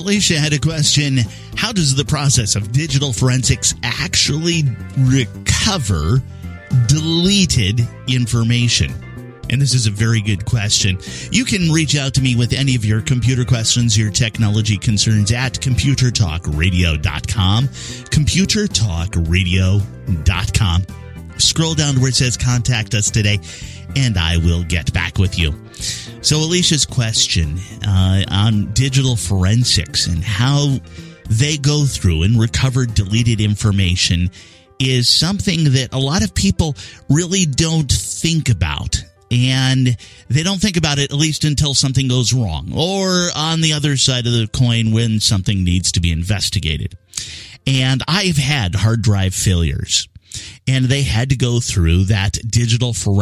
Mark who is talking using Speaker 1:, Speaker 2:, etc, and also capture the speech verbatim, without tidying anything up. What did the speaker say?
Speaker 1: Alicia had a question. How does the process of digital forensics actually recover deleted information? And this is a very good question. You can reach out to me with any of your computer questions, your technology concerns at computer talk radio dot com. computer talk radio dot com. Scroll down to where it says contact us today, and I will get back with you. So Alicia's question uh, on digital forensics and how they go through and recover deleted information is something that a lot of people really don't think about. And they don't think about it, at least until something goes wrong, or on the other side of the coin when something needs to be investigated. And I've had hard drive failures, and they had to go through that digital forensics